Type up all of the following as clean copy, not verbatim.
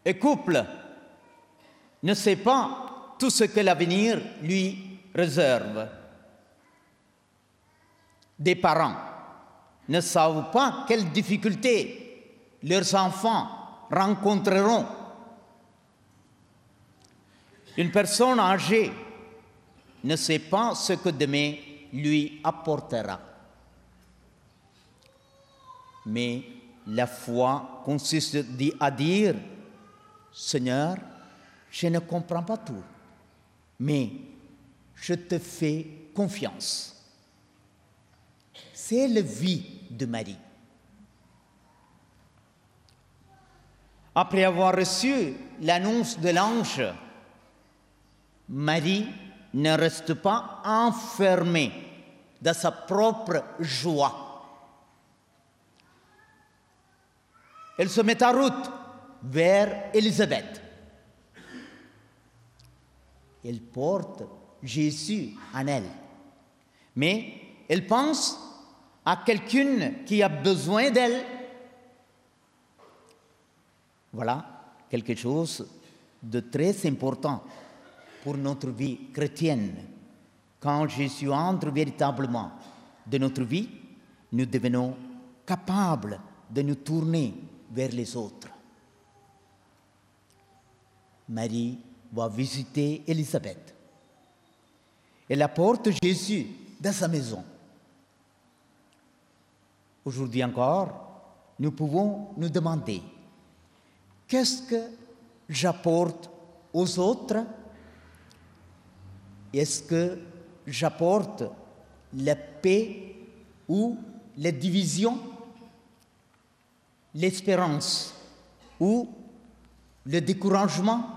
et couple ne sait pas tout ce que l'avenir lui réserve. Des parents ne savent pas quelles difficultés leurs enfants rencontreront. Une personne âgée ne sait pas ce que demain lui apportera. Mais la foi consiste à dire, Seigneur, je ne comprends pas tout, mais je te fais confiance. C'est la vie de Marie. Après avoir reçu l'annonce de l'ange, Marie ne reste pas enfermée dans sa propre joie. Elle se met en route vers Élisabeth. Elle porte Jésus en elle. Mais elle pense à quelqu'un qui a besoin d'elle. Voilà quelque chose de très important pour notre vie chrétienne. Quand Jésus entre véritablement dans notre vie, nous devenons capables de nous tourner vers les autres. Marie va visiter Élisabeth. Elle apporte Jésus dans sa maison. Aujourd'hui encore, nous pouvons nous demander, qu'est-ce que j'apporte aux autres? Est-ce que j'apporte la paix ou la division, l'espérance ou le découragement,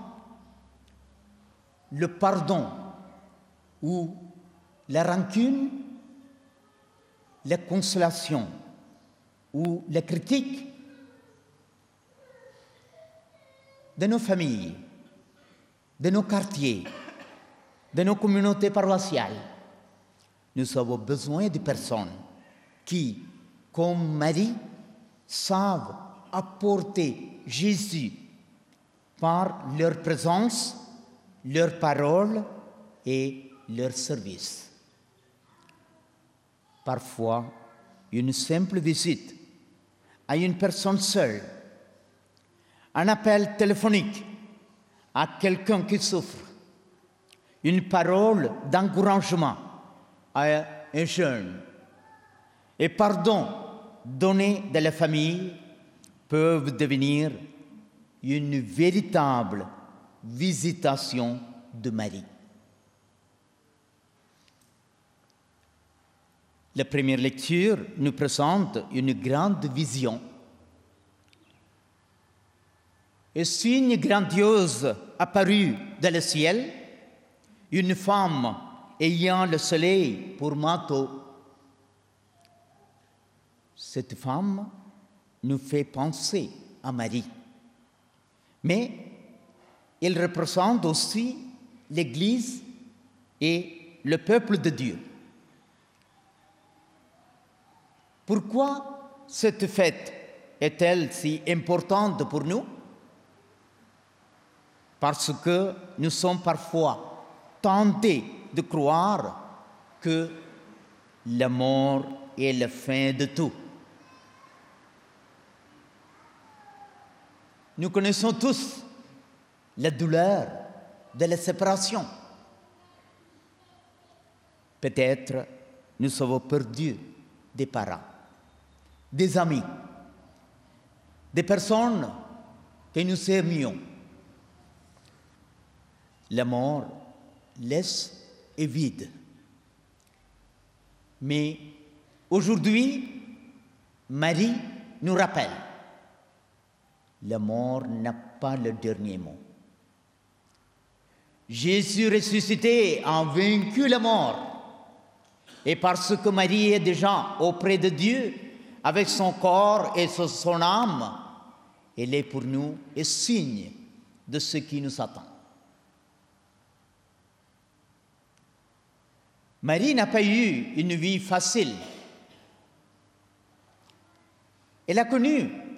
le pardon ou la rancune, la consolation ou la critique? De nos familles, de nos quartiers, de nos communautés paroissiales, nous avons besoin de personnes qui, comme Marie, savent apporter Jésus par leur présence, leur parole et leur service. Parfois, une simple visite à une personne seule, un appel téléphonique à quelqu'un qui souffre, une parole d'encouragement à un jeune et pardon donné de la famille peuvent devenir une véritable visitation de Marie. La première lecture nous présente une grande vision. Un signe grandiose apparut dans le ciel, une femme ayant le soleil pour manteau. Cette femme nous fait penser à Marie, mais elle représente aussi l'Église et le peuple de Dieu. Pourquoi cette fête est-elle si importante pour nous? Parce que nous sommes parfois tentés de croire que la mort est la fin de tout. Nous connaissons tous la douleur de la séparation. Peut-être nous avons perdu des parents, des amis, des personnes que nous aimions. La mort laisse et vide. Mais aujourd'hui, Marie nous rappelle, la mort n'a pas le dernier mot. Jésus ressuscité a vaincu la mort. Et parce que Marie est déjà auprès de Dieu, avec son corps et son âme, elle est pour nous un signe de ce qui nous attend. Marie n'a pas eu une vie facile. Elle a connu